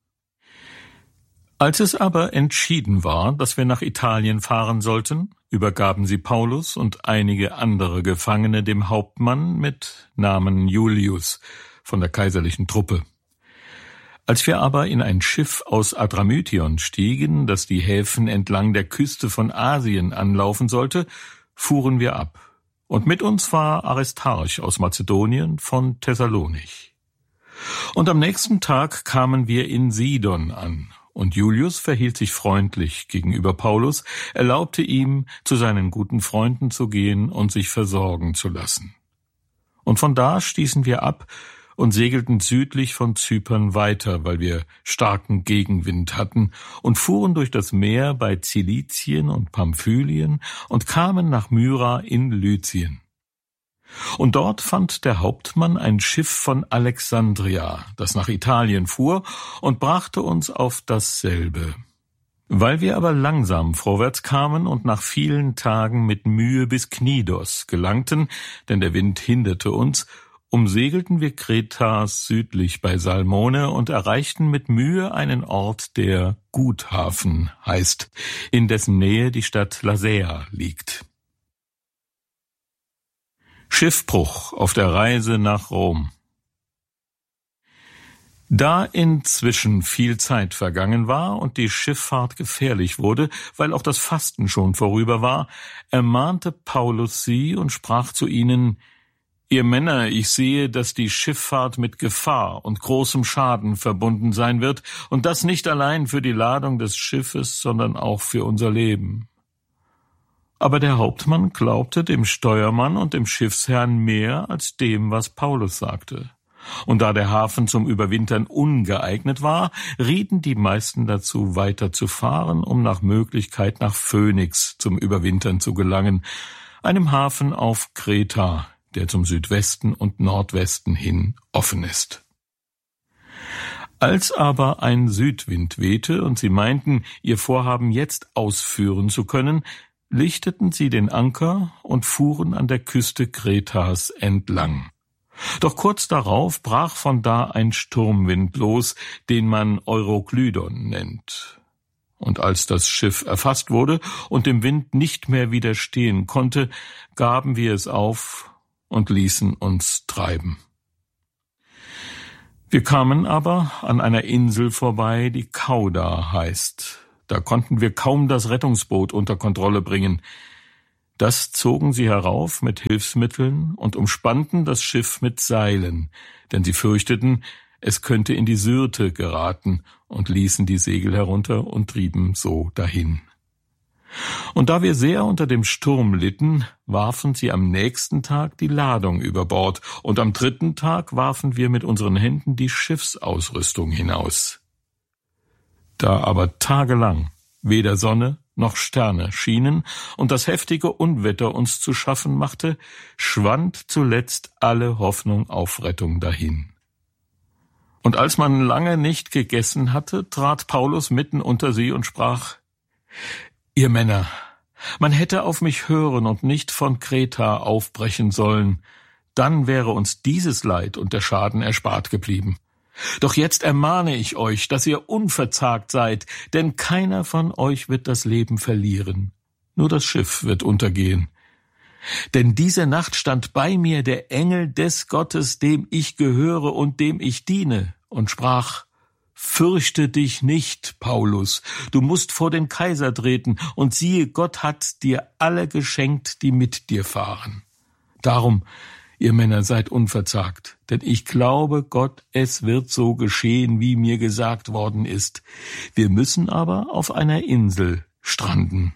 Als es aber entschieden war, dass wir nach Italien fahren sollten, übergaben sie Paulus und einige andere Gefangene dem Hauptmann mit Namen Julius von der kaiserlichen Truppe. Als wir aber in ein Schiff aus Adramytion stiegen, das die Häfen entlang der Küste von Asien anlaufen sollte, fuhren wir ab. Und mit uns war Aristarch aus Mazedonien von Thessalonich. Und am nächsten Tag kamen wir in Sidon an, und Julius verhielt sich freundlich gegenüber Paulus, erlaubte ihm, zu seinen guten Freunden zu gehen und sich versorgen zu lassen. Und von da stießen wir ab und segelten südlich von Zypern weiter, weil wir starken Gegenwind hatten, und fuhren durch das Meer bei Zilizien und Pamphylien und kamen nach Myra in Lycien. Und dort fand der Hauptmann ein Schiff von Alexandria, das nach Italien fuhr, und brachte uns auf dasselbe. Weil wir aber langsam vorwärts kamen und nach vielen Tagen mit Mühe bis Knidos gelangten, denn der Wind hinderte uns, umsegelten wir Kretas südlich bei Salmone und erreichten mit Mühe einen Ort, der Guthafen heißt, in dessen Nähe die Stadt Lasea liegt. Schiffbruch auf der Reise nach Rom. Da inzwischen viel Zeit vergangen war und die Schifffahrt gefährlich wurde, weil auch das Fasten schon vorüber war, ermahnte Paulus sie und sprach zu ihnen: Ihr Männer, ich sehe, dass die Schifffahrt mit Gefahr und großem Schaden verbunden sein wird, und das nicht allein für die Ladung des Schiffes, sondern auch für unser Leben. Aber der Hauptmann glaubte dem Steuermann und dem Schiffsherrn mehr als dem, was Paulus sagte. Und da der Hafen zum Überwintern ungeeignet war, rieten die meisten dazu, weiter zu fahren, um nach Möglichkeit nach Phönix zum Überwintern zu gelangen, einem Hafen auf Kreta, der zum Südwesten und Nordwesten hin offen ist. Als aber ein Südwind wehte und sie meinten, ihr Vorhaben jetzt ausführen zu können, lichteten sie den Anker und fuhren an der Küste Kretas entlang. Doch kurz darauf brach von da ein Sturmwind los, den man Euroklydon nennt. Und als das Schiff erfasst wurde und dem Wind nicht mehr widerstehen konnte, gaben wir es auf und ließen uns treiben. Wir kamen aber an einer Insel vorbei, die Cauda heißt. Da konnten wir kaum das Rettungsboot unter Kontrolle bringen. Das zogen sie herauf mit Hilfsmitteln und umspannten das Schiff mit Seilen, denn sie fürchteten, es könnte in die Syrte geraten, und ließen die Segel herunter und trieben so dahin. Und da wir sehr unter dem Sturm litten, warfen sie am nächsten Tag die Ladung über Bord, und am dritten Tag warfen wir mit unseren Händen die Schiffsausrüstung hinaus. Da aber tagelang weder Sonne noch Sterne schienen und das heftige Unwetter uns zu schaffen machte, schwand zuletzt alle Hoffnung auf Rettung dahin. Und als man lange nicht gegessen hatte, trat Paulus mitten unter sie und sprach: »Ihr Männer, man hätte auf mich hören und nicht von Kreta aufbrechen sollen, dann wäre uns dieses Leid und der Schaden erspart geblieben. Doch jetzt ermahne ich euch, dass ihr unverzagt seid, denn keiner von euch wird das Leben verlieren, nur das Schiff wird untergehen. Denn diese Nacht stand bei mir der Engel des Gottes, dem ich gehöre und dem ich diene, und sprach: Fürchte dich nicht, Paulus, du musst vor den Kaiser treten, und siehe, Gott hat dir alle geschenkt, die mit dir fahren. Darum, ihr Männer, seid unverzagt, denn ich glaube Gott, es wird so geschehen, wie mir gesagt worden ist. Wir müssen aber auf einer Insel stranden.«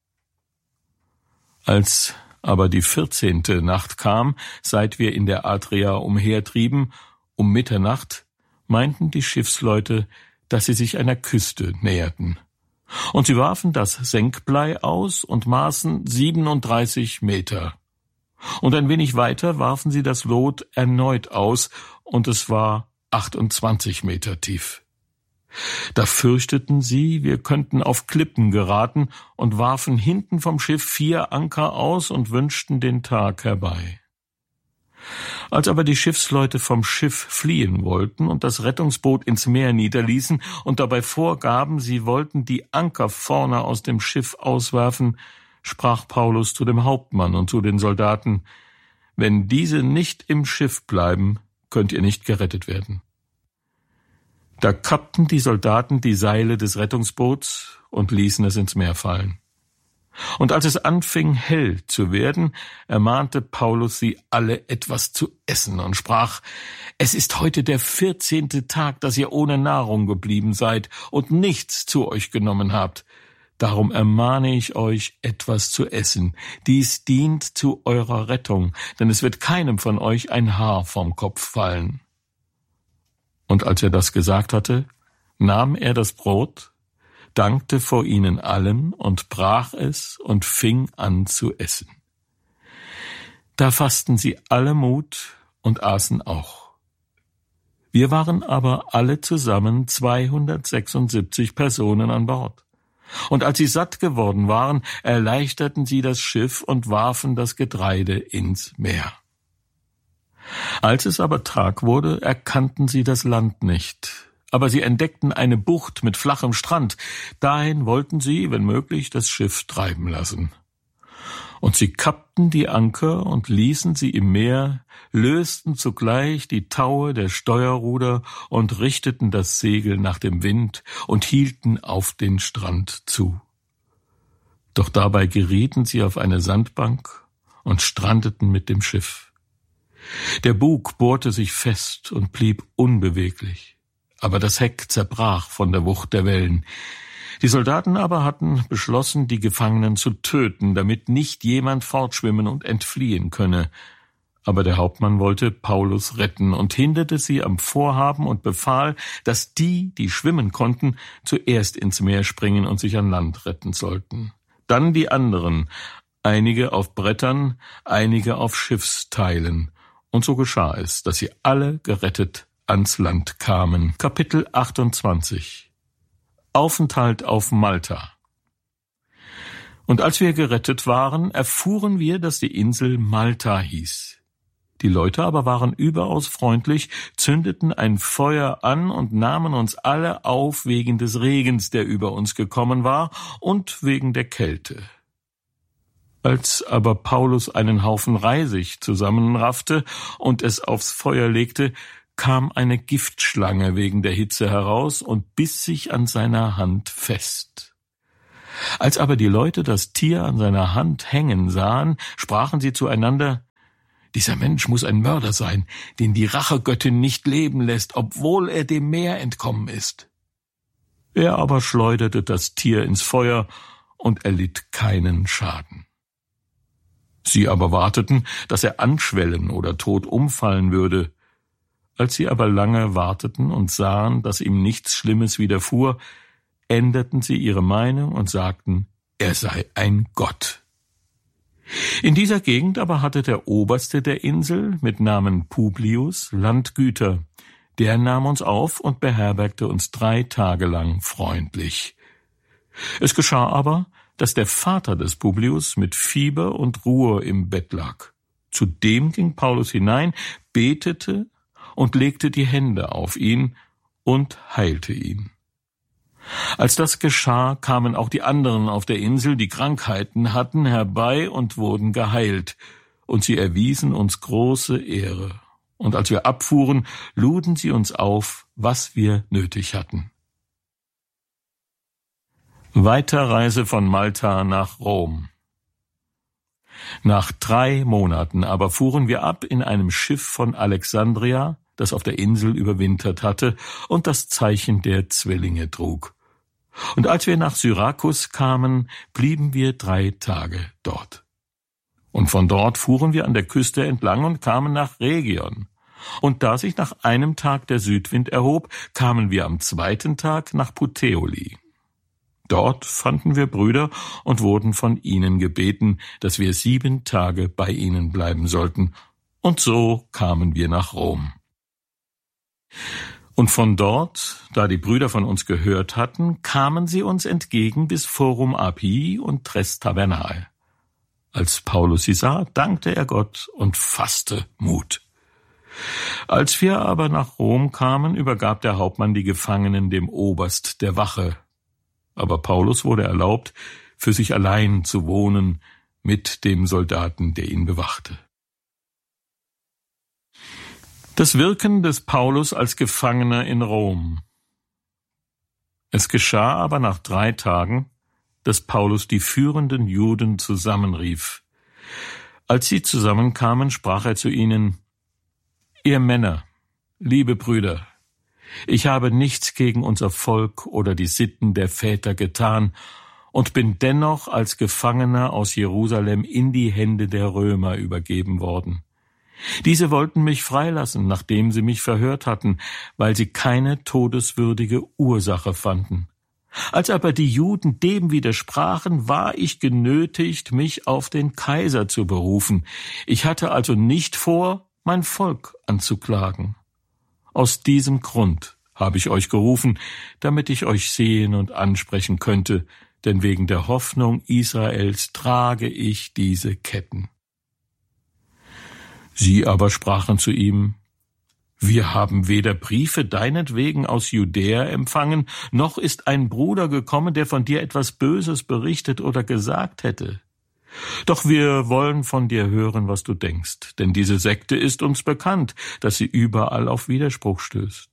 Als aber die vierzehnte Nacht kam, seit wir in der Adria umhertrieben, um Mitternacht, meinten die Schiffsleute, dass sie sich einer Küste näherten. Und sie warfen das Senkblei aus und maßen siebenunddreißig Meter. Und ein wenig weiter warfen sie das Lot erneut aus, und es war achtundzwanzig Meter tief. Da fürchteten sie, wir könnten auf Klippen geraten, und warfen hinten vom Schiff vier Anker aus und wünschten den Tag herbei. Als aber die Schiffsleute vom Schiff fliehen wollten und das Rettungsboot ins Meer niederließen und dabei vorgaben, sie wollten die Anker vorne aus dem Schiff auswerfen, sprach Paulus zu dem Hauptmann und zu den Soldaten: »Wenn diese nicht im Schiff bleiben, könnt ihr nicht gerettet werden.« Da kappten die Soldaten die Seile des Rettungsboots und ließen es ins Meer fallen. Und als es anfing, hell zu werden, ermahnte Paulus sie alle, etwas zu essen, und sprach: »Es ist heute der vierzehnte Tag, dass ihr ohne Nahrung geblieben seid und nichts zu euch genommen habt. Darum ermahne ich euch, etwas zu essen. Dies dient zu eurer Rettung, denn es wird keinem von euch ein Haar vom Kopf fallen.« Und als er das gesagt hatte, nahm er das Brot, dankte vor ihnen allen und brach es und fing an zu essen. Da fassten sie alle Mut und aßen auch. Wir waren aber alle zusammen zweihundertsechsundsiebzig Personen an Bord. Und als sie satt geworden waren, erleichterten sie das Schiff und warfen das Getreide ins Meer. Als es aber Tag wurde, erkannten sie das Land nicht. Aber sie entdeckten eine Bucht mit flachem Strand. Dahin wollten sie, wenn möglich, das Schiff treiben lassen. Und sie kappten die Anker und ließen sie im Meer, lösten zugleich die Taue der Steuerruder und richteten das Segel nach dem Wind und hielten auf den Strand zu. Doch dabei gerieten sie auf eine Sandbank und strandeten mit dem Schiff. Der Bug bohrte sich fest und blieb unbeweglich. Aber das Heck zerbrach von der Wucht der Wellen. Die Soldaten aber hatten beschlossen, die Gefangenen zu töten, damit nicht jemand fortschwimmen und entfliehen könne. Aber der Hauptmann wollte Paulus retten und hinderte sie am Vorhaben und befahl, dass die, die schwimmen konnten, zuerst ins Meer springen und sich an Land retten sollten. Dann die anderen, einige auf Brettern, einige auf Schiffsteilen. Und so geschah es, dass sie alle gerettet ans Land kamen. Kapitel achtundzwanzig. Aufenthalt auf Malta. Und als wir gerettet waren, erfuhren wir, dass die Insel Malta hieß. Die Leute aber waren überaus freundlich, zündeten ein Feuer an und nahmen uns alle auf wegen des Regens, der über uns gekommen war, und wegen der Kälte. Als aber Paulus einen Haufen Reisig zusammenraffte und es aufs Feuer legte, kam eine Giftschlange wegen der Hitze heraus und biss sich an seiner Hand fest. Als aber die Leute das Tier an seiner Hand hängen sahen, sprachen sie zueinander: »Dieser Mensch muss ein Mörder sein, den die Rachegöttin nicht leben lässt, obwohl er dem Meer entkommen ist.« Er aber schleuderte das Tier ins Feuer und erlitt keinen Schaden. Sie aber warteten, dass er anschwellen oder tot umfallen würde. Als sie aber lange warteten und sahen, dass ihm nichts Schlimmes widerfuhr, änderten sie ihre Meinung und sagten, er sei ein Gott. In dieser Gegend aber hatte der Oberste der Insel mit Namen Publius Landgüter. Der nahm uns auf und beherbergte uns drei Tage lang freundlich. Es geschah aber, dass der Vater des Publius mit Fieber und Ruhr im Bett lag. Zu dem ging Paulus hinein, betete und legte die Hände auf ihn und heilte ihn. Als das geschah, kamen auch die anderen auf der Insel, die Krankheiten hatten, herbei und wurden geheilt, und sie erwiesen uns große Ehre. Und als wir abfuhren, luden sie uns auf, was wir nötig hatten. Weiterreise von Malta nach Rom. Nach drei Monaten aber fuhren wir ab in einem Schiff von Alexandria, das auf der Insel überwintert hatte und das Zeichen der Zwillinge trug. Und als wir nach Syrakus kamen, blieben wir drei Tage dort. Und von dort fuhren wir an der Küste entlang und kamen nach Rhegion. Und da sich nach einem Tag der Südwind erhob, kamen wir am zweiten Tag nach Puteoli. Dort fanden wir Brüder und wurden von ihnen gebeten, dass wir sieben Tage bei ihnen bleiben sollten. Und so kamen wir nach Rom. Und von dort, da die Brüder von uns gehört hatten, kamen sie uns entgegen bis Forum Appii und Tres Tabernae. Als Paulus sie sah, dankte er Gott und fasste Mut. Als wir aber nach Rom kamen, übergab der Hauptmann die Gefangenen dem Oberst der Wache. Aber Paulus wurde erlaubt, für sich allein zu wohnen mit dem Soldaten, der ihn bewachte. Das Wirken des Paulus als Gefangener in Rom. Es geschah aber nach drei Tagen, dass Paulus die führenden Juden zusammenrief. Als sie zusammenkamen, sprach er zu ihnen: »Ihr Männer, liebe Brüder, ich habe nichts gegen unser Volk oder die Sitten der Väter getan und bin dennoch als Gefangener aus Jerusalem in die Hände der Römer übergeben worden. Diese wollten mich freilassen, nachdem sie mich verhört hatten, weil sie keine todeswürdige Ursache fanden. Als aber die Juden dem widersprachen, war ich genötigt, mich auf den Kaiser zu berufen. Ich hatte also nicht vor, mein Volk anzuklagen. Aus diesem Grund habe ich euch gerufen, damit ich euch sehen und ansprechen könnte, denn wegen der Hoffnung Israels trage ich diese Ketten.« Sie aber sprachen zu ihm: »Wir haben weder Briefe deinetwegen aus Judäa empfangen, noch ist ein Bruder gekommen, der von dir etwas Böses berichtet oder gesagt hätte. Doch wir wollen von dir hören, was du denkst, denn diese Sekte ist uns bekannt, dass sie überall auf Widerspruch stößt.«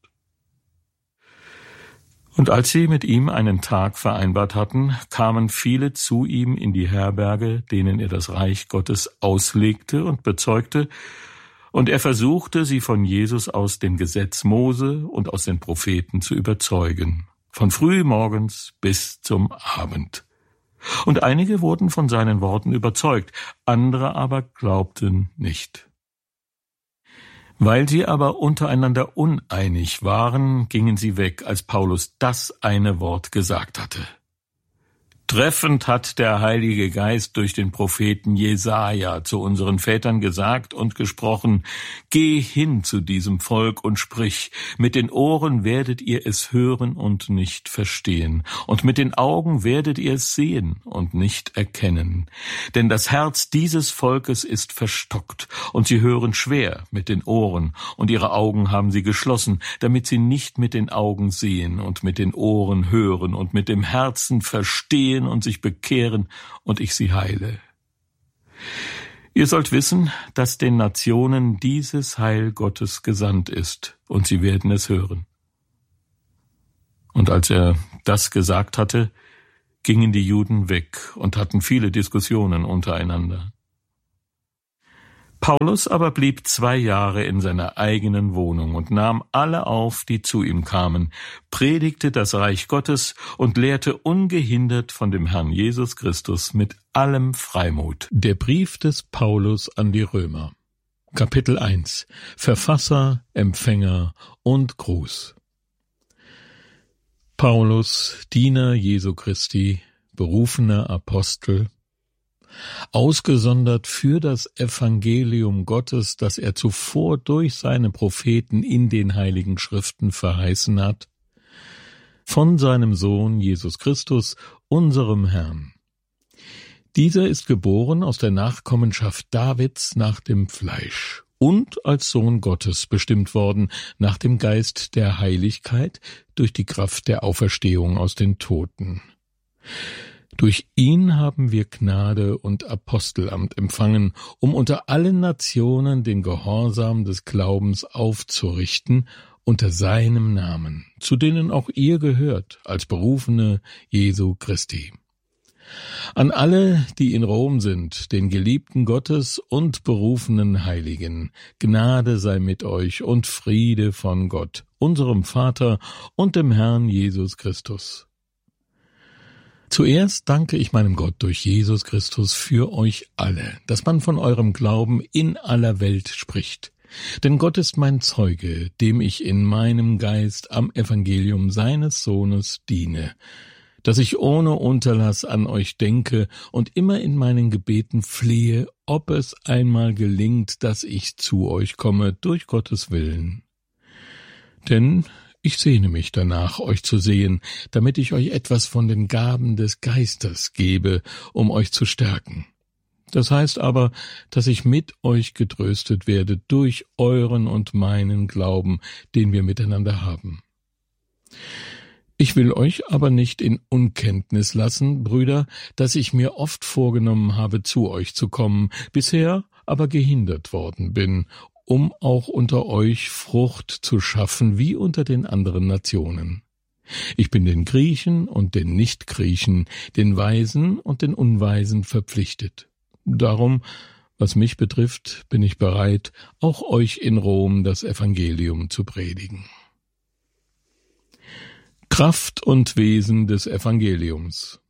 Und als sie mit ihm einen Tag vereinbart hatten, kamen viele zu ihm in die Herberge, denen er das Reich Gottes auslegte und bezeugte, und er versuchte, sie von Jesus aus dem Gesetz Mose und aus den Propheten zu überzeugen, von früh morgens bis zum Abend. Und einige wurden von seinen Worten überzeugt, andere aber glaubten nicht. Weil sie aber untereinander uneinig waren, gingen sie weg, als Paulus das eine Wort gesagt hatte. Treffend hat der Heilige Geist durch den Propheten Jesaja zu unseren Vätern gesagt und gesprochen: Geh hin zu diesem Volk und sprich, mit den Ohren werdet ihr es hören und nicht verstehen, und mit den Augen werdet ihr es sehen und nicht erkennen. Denn das Herz dieses Volkes ist verstockt, und sie hören schwer mit den Ohren, und ihre Augen haben sie geschlossen, damit sie nicht mit den Augen sehen und mit den Ohren hören und mit dem Herzen verstehen und sich bekehren, und ich sie heile. Ihr sollt wissen, dass den Nationen dieses Heil Gottes gesandt ist, und sie werden es hören. Und als er das gesagt hatte, gingen die Juden weg und hatten viele Diskussionen untereinander. Paulus aber blieb zwei Jahre in seiner eigenen Wohnung und nahm alle auf, die zu ihm kamen, predigte das Reich Gottes und lehrte ungehindert von dem Herrn Jesus Christus mit allem Freimut. Der Brief des Paulus an die Römer, Kapitel eins, Verfasser, Empfänger und Gruß. Paulus, Diener Jesu Christi, berufener Apostel, ausgesondert für das Evangelium Gottes, das er zuvor durch seine Propheten in den Heiligen Schriften verheißen hat, von seinem Sohn Jesus Christus, unserem Herrn. Dieser ist geboren aus der Nachkommenschaft Davids nach dem Fleisch und als Sohn Gottes bestimmt worden nach dem Geist der Heiligkeit durch die Kraft der Auferstehung aus den Toten. Durch ihn haben wir Gnade und Apostelamt empfangen, um unter allen Nationen den Gehorsam des Glaubens aufzurichten, unter seinem Namen, zu denen auch ihr gehört, als Berufene Jesu Christi. An alle, die in Rom sind, den Geliebten Gottes und berufenen Heiligen, Gnade sei mit euch und Friede von Gott, unserem Vater und dem Herrn Jesus Christus. Zuerst danke ich meinem Gott durch Jesus Christus für euch alle, dass man von eurem Glauben in aller Welt spricht. Denn Gott ist mein Zeuge, dem ich in meinem Geist am Evangelium seines Sohnes diene, dass ich ohne Unterlass an euch denke und immer in meinen Gebeten flehe, ob es einmal gelingt, dass ich zu euch komme, durch Gottes Willen. Denn ich sehne mich danach, euch zu sehen, damit ich euch etwas von den Gaben des Geistes gebe, um euch zu stärken. Das heißt aber, dass ich mit euch getröstet werde durch euren und meinen Glauben, den wir miteinander haben. Ich will euch aber nicht in Unkenntnis lassen, Brüder, dass ich mir oft vorgenommen habe, zu euch zu kommen, bisher aber gehindert worden bin, um auch unter euch Frucht zu schaffen, wie unter den anderen Nationen. Ich bin den Griechen und den Nichtgriechen, den Weisen und den Unweisen verpflichtet. Darum, was mich betrifft, bin ich bereit, auch euch in Rom das Evangelium zu predigen. Kraft und Wesen des Evangeliums.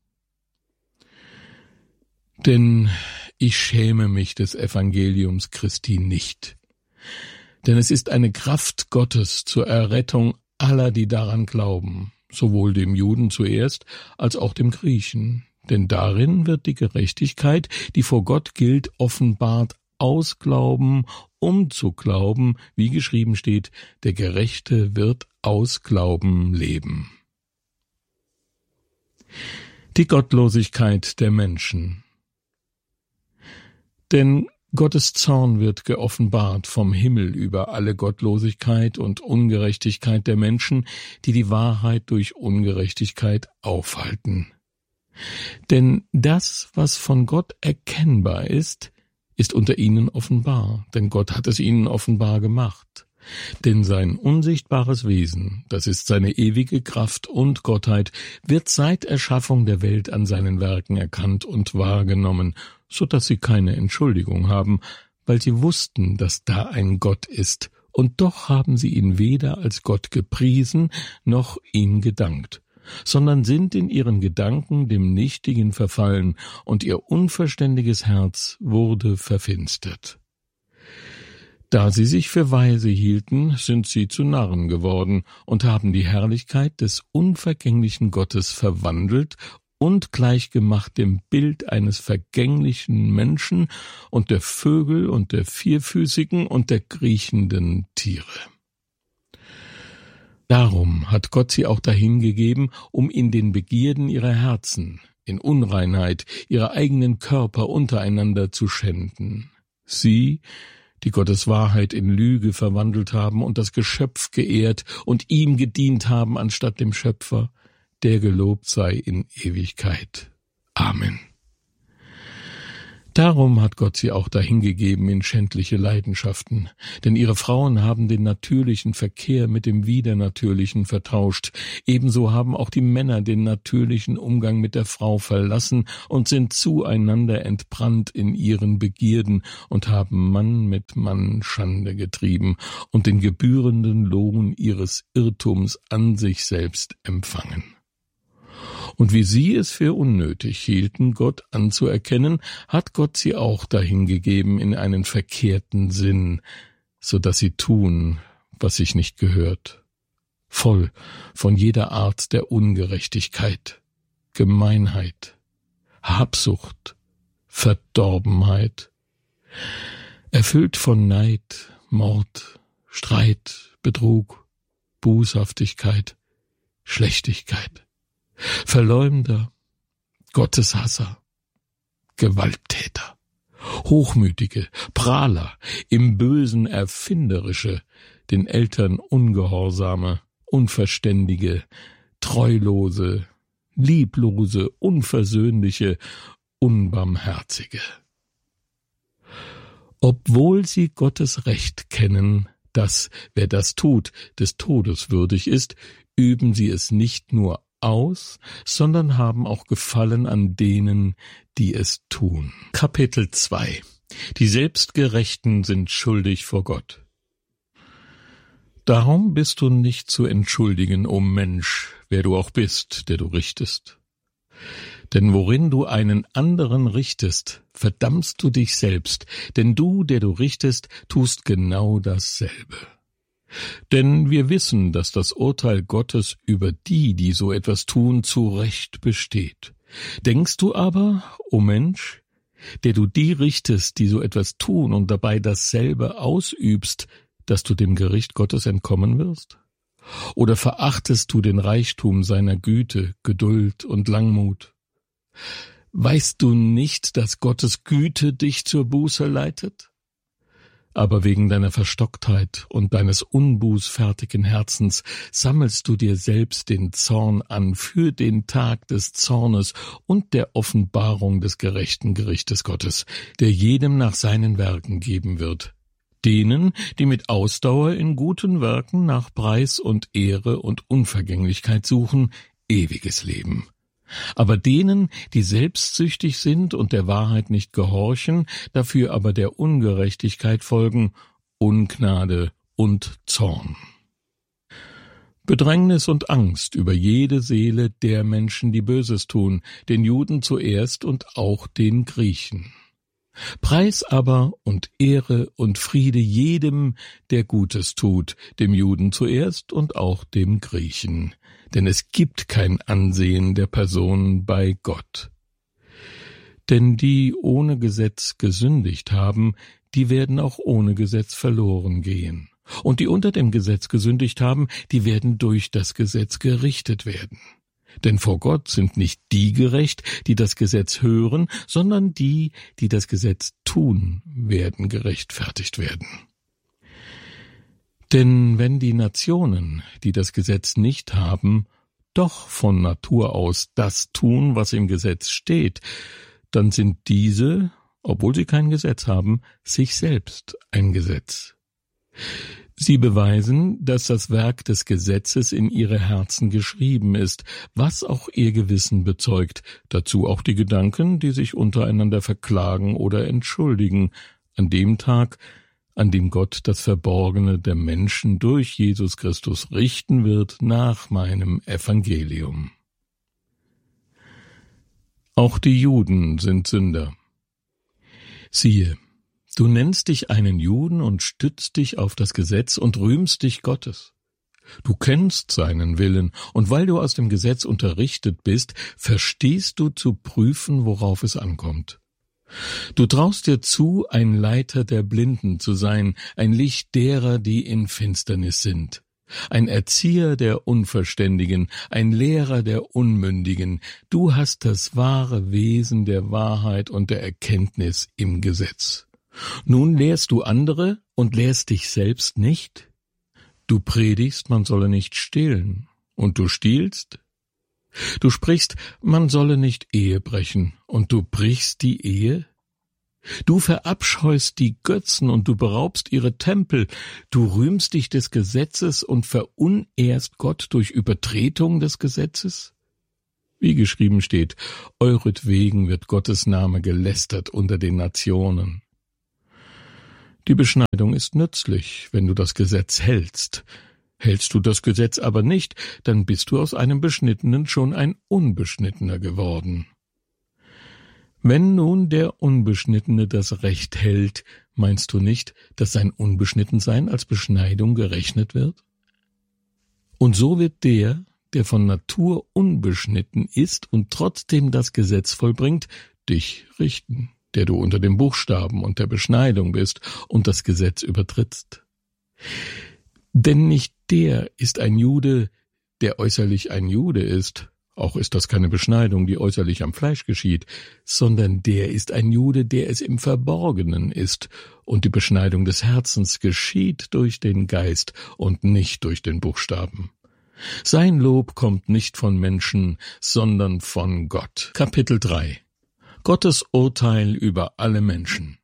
Denn ich schäme mich des Evangeliums Christi nicht. Denn es ist eine Kraft Gottes zur Errettung aller, die daran glauben, sowohl dem Juden zuerst als auch dem Griechen. Denn darin wird die Gerechtigkeit, die vor Gott gilt, offenbart aus Glauben, um zu glauben, wie geschrieben steht, der Gerechte wird aus Glauben leben. Die Gottlosigkeit der Menschen. Denn Gottes Zorn wird geoffenbart vom Himmel über alle Gottlosigkeit und Ungerechtigkeit der Menschen, die die Wahrheit durch Ungerechtigkeit aufhalten. Denn das, was von Gott erkennbar ist, ist unter ihnen offenbar, denn Gott hat es ihnen offenbar gemacht. Denn sein unsichtbares Wesen, das ist seine ewige Kraft und Gottheit, wird seit Erschaffung der Welt an seinen Werken erkannt und wahrgenommen, so dass sie keine Entschuldigung haben, weil sie wussten, dass da ein Gott ist, und doch haben sie ihn weder als Gott gepriesen, noch ihm gedankt, sondern sind in ihren Gedanken dem Nichtigen verfallen, und ihr unverständiges Herz wurde verfinstert. Da sie sich für weise hielten, sind sie zu Narren geworden und haben die Herrlichkeit des unvergänglichen Gottes verwandelt und gleichgemacht dem Bild eines vergänglichen Menschen und der Vögel und der vierfüßigen und der kriechenden Tiere. Darum hat Gott sie auch dahingegeben, um in den Begierden ihrer Herzen, in Unreinheit, ihre eigenen Körper untereinander zu schänden. Sie, die Gottes Wahrheit in Lüge verwandelt haben und das Geschöpf geehrt und ihm gedient haben anstatt dem Schöpfer, der gelobt sei in Ewigkeit. Amen. Darum hat Gott sie auch dahingegeben in schändliche Leidenschaften, denn ihre Frauen haben den natürlichen Verkehr mit dem Widernatürlichen vertauscht, ebenso haben auch die Männer den natürlichen Umgang mit der Frau verlassen und sind zueinander entbrannt in ihren Begierden und haben Mann mit Mann Schande getrieben und den gebührenden Lohn ihres Irrtums an sich selbst empfangen. Und wie sie es für unnötig hielten, Gott anzuerkennen, hat Gott sie auch dahingegeben in einen verkehrten Sinn, so dass sie tun, was sich nicht gehört, voll von jeder Art der Ungerechtigkeit, Gemeinheit, Habsucht, Verdorbenheit, erfüllt von Neid, Mord, Streit, Betrug, Bußhaftigkeit, Schlechtigkeit, Verleumder, Gotteshasser, Gewalttäter, Hochmütige, Prahler, im Bösen Erfinderische, den Eltern Ungehorsame, Unverständige, Treulose, Lieblose, Unversöhnliche, Unbarmherzige. Obwohl sie Gottes Recht kennen, dass, wer das tut, des Todes würdig ist, üben sie es nicht nur aus, sondern haben auch Gefallen an denen, die es tun. Kapitel zwei. Die Selbstgerechten sind schuldig vor Gott. Darum bist du nicht zu entschuldigen, o Mensch, wer du auch bist, der du richtest. Denn worin du einen anderen richtest, verdammst du dich selbst, denn du, der du richtest, tust genau dasselbe. Denn wir wissen, dass das Urteil Gottes über die, die so etwas tun, zu Recht besteht. Denkst du aber, o Mensch, der du die richtest, die so etwas tun und dabei dasselbe ausübst, dass du dem Gericht Gottes entkommen wirst? Oder verachtest du den Reichtum seiner Güte, Geduld und Langmut? Weißt du nicht, dass Gottes Güte dich zur Buße leitet? Aber wegen deiner Verstocktheit und deines unbußfertigen Herzens sammelst du dir selbst den Zorn an für den Tag des Zornes und der Offenbarung des gerechten Gerichtes Gottes, der jedem nach seinen Werken geben wird. Denen, die mit Ausdauer in guten Werken nach Preis und Ehre und Unvergänglichkeit suchen, ewiges Leben. Aber denen, die selbstsüchtig sind und der Wahrheit nicht gehorchen, dafür aber der Ungerechtigkeit folgen, Ungnade und Zorn. Bedrängnis und Angst über jede Seele der Menschen, die Böses tun, den Juden zuerst und auch den Griechen. Preis aber und Ehre und Friede jedem, der Gutes tut, dem Juden zuerst und auch dem Griechen. Denn es gibt kein Ansehen der Person bei Gott. Denn die ohne Gesetz gesündigt haben, die werden auch ohne Gesetz verloren gehen. Und die unter dem Gesetz gesündigt haben, die werden durch das Gesetz gerichtet werden. Denn vor Gott sind nicht die gerecht, die das Gesetz hören, sondern die, die das Gesetz tun, werden gerechtfertigt werden. Denn wenn die Nationen, die das Gesetz nicht haben, doch von Natur aus das tun, was im Gesetz steht, dann sind diese, obwohl sie kein Gesetz haben, sich selbst ein Gesetz. Sie beweisen, dass das Werk des Gesetzes in ihre Herzen geschrieben ist, was auch ihr Gewissen bezeugt, dazu auch die Gedanken, die sich untereinander verklagen oder entschuldigen, an dem Tag, an dem Gott das Verborgene der Menschen durch Jesus Christus richten wird nach meinem Evangelium. Auch die Juden sind Sünder. Siehe, du nennst dich einen Juden und stützt dich auf das Gesetz und rühmst dich Gottes. Du kennst seinen Willen, und weil du aus dem Gesetz unterrichtet bist, verstehst du zu prüfen, worauf es ankommt. Du traust dir zu, ein Leiter der Blinden zu sein, ein Licht derer, die in Finsternis sind, ein Erzieher der Unverständigen, ein Lehrer der Unmündigen. Du hast das wahre Wesen der Wahrheit und der Erkenntnis im Gesetz. Nun lehrst du andere und lehrst dich selbst nicht? Du predigst, man solle nicht stehlen, und du stiehlst? Du sprichst, man solle nicht Ehe brechen, und du brichst die Ehe? Du verabscheust die Götzen und du beraubst ihre Tempel, du rühmst dich des Gesetzes und verunehrst Gott durch Übertretung des Gesetzes? Wie geschrieben steht, euretwegen wird Gottes Name gelästert unter den Nationen. Die Beschneidung ist nützlich, wenn du das Gesetz hältst. Hältst du das Gesetz aber nicht, dann bist du aus einem Beschnittenen schon ein Unbeschnittener geworden. Wenn nun der Unbeschnittene das Recht hält, meinst du nicht, dass sein Unbeschnittensein als Beschneidung gerechnet wird? Und so wird der, der von Natur unbeschnitten ist und trotzdem das Gesetz vollbringt, dich richten, der du unter dem Buchstaben und der Beschneidung bist und das Gesetz übertrittst. Denn nicht der ist ein Jude, der äußerlich ein Jude ist, auch ist das keine Beschneidung, die äußerlich am Fleisch geschieht, sondern der ist ein Jude, der es im Verborgenen ist, und die Beschneidung des Herzens geschieht durch den Geist und nicht durch den Buchstaben. Sein Lob kommt nicht von Menschen, sondern von Gott. Kapitel drei. Gottes Urteil über alle Menschen.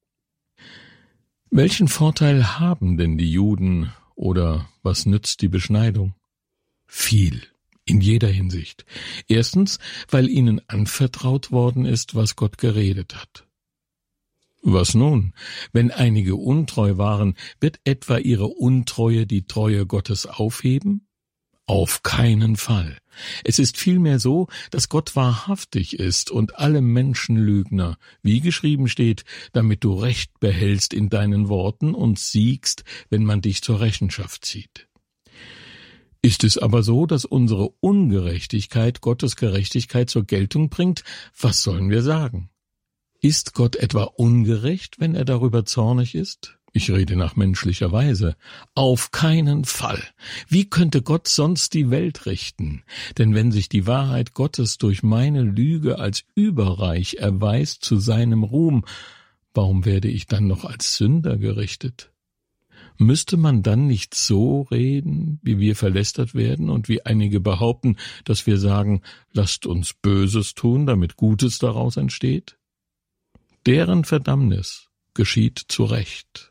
Welchen Vorteil haben denn die Juden, oder was nützt die Beschneidung? Viel. In jeder Hinsicht. Erstens, weil ihnen anvertraut worden ist, was Gott geredet hat. Was nun? Wenn einige untreu waren, wird etwa ihre Untreue die Treue Gottes aufheben? Auf keinen Fall. Es ist vielmehr so, dass Gott wahrhaftig ist und alle Menschen Lügner, wie geschrieben steht, damit du Recht behältst in deinen Worten und siegst, wenn man dich zur Rechenschaft zieht. Ist es aber so, dass unsere Ungerechtigkeit Gottes Gerechtigkeit zur Geltung bringt, was sollen wir sagen? Ist Gott etwa ungerecht, wenn er darüber zornig ist? Ich rede nach menschlicher Weise. Auf keinen Fall. Wie könnte Gott sonst die Welt richten? Denn wenn sich die Wahrheit Gottes durch meine Lüge als überreich erweist zu seinem Ruhm, warum werde ich dann noch als Sünder gerichtet? Müsste man dann nicht so reden, wie wir verlästert werden und wie einige behaupten, dass wir sagen, lasst uns Böses tun, damit Gutes daraus entsteht? Deren Verdammnis geschieht zu Recht.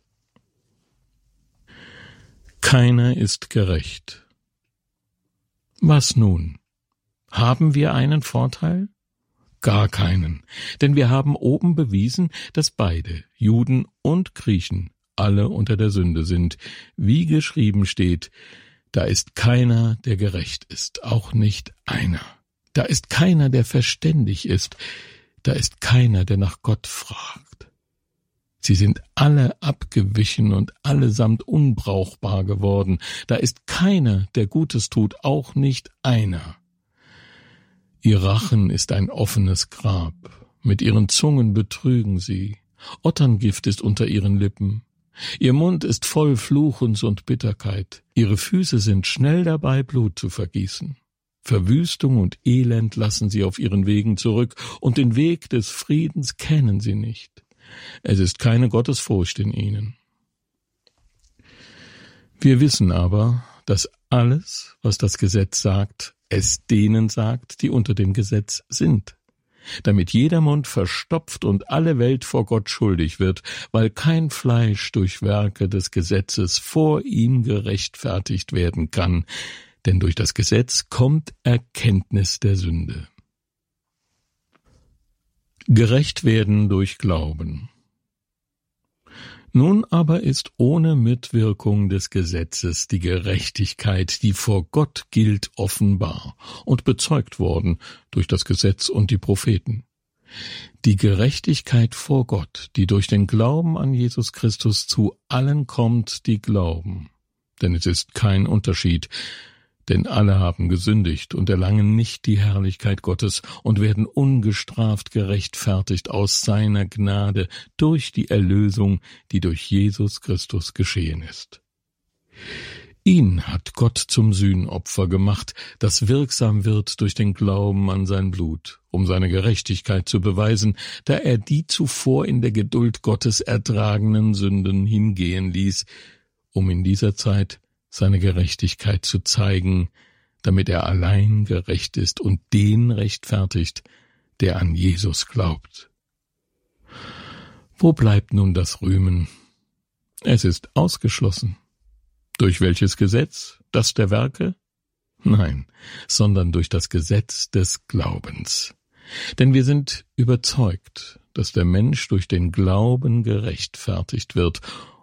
Keiner ist gerecht. Was nun? Haben wir einen Vorteil? Gar keinen, denn wir haben oben bewiesen, dass beide, Juden und Griechen, alle unter der Sünde sind, wie geschrieben steht, da ist keiner, der gerecht ist, auch nicht einer. Da ist keiner, der verständig ist, da ist keiner, der nach Gott fragt. Sie sind alle abgewichen und allesamt unbrauchbar geworden, da ist keiner, der Gutes tut, auch nicht einer. Ihr Rachen ist ein offenes Grab, mit ihren Zungen betrügen sie, Otterngift ist unter ihren Lippen. Ihr Mund ist voll Fluchens und Bitterkeit, ihre Füße sind schnell dabei, Blut zu vergießen. Verwüstung und Elend lassen sie auf ihren Wegen zurück, und den Weg des Friedens kennen sie nicht. Es ist keine Gottesfurcht in ihnen. Wir wissen aber, dass alles, was das Gesetz sagt, es denen sagt, die unter dem Gesetz sind, damit jeder Mund verstopft und alle Welt vor Gott schuldig wird, weil kein Fleisch durch Werke des Gesetzes vor ihm gerechtfertigt werden kann, denn durch das Gesetz kommt Erkenntnis der Sünde. Gerecht werden durch Glauben. Nun aber ist ohne Mitwirkung des Gesetzes die Gerechtigkeit, die vor Gott gilt, offenbar und bezeugt worden durch das Gesetz und die Propheten. Die Gerechtigkeit vor Gott, die durch den Glauben an Jesus Christus zu allen kommt, die glauben. Denn es ist kein Unterschied, denn alle haben gesündigt und erlangen nicht die Herrlichkeit Gottes und werden ungestraft gerechtfertigt aus seiner Gnade durch die Erlösung, die durch Jesus Christus geschehen ist. Ihn hat Gott zum Sühnopfer gemacht, das wirksam wird durch den Glauben an sein Blut, um seine Gerechtigkeit zu beweisen, da er die zuvor in der Geduld Gottes ertragenen Sünden hingehen ließ, um in dieser Zeit seine Gerechtigkeit zu zeigen, damit er allein gerecht ist und den rechtfertigt, der an Jesus glaubt. Wo bleibt nun das Rühmen? Es ist ausgeschlossen. Durch welches Gesetz? Das der Werke? Nein, sondern durch das Gesetz des Glaubens. Denn wir sind überzeugt, dass der Mensch durch den Glauben gerechtfertigt wird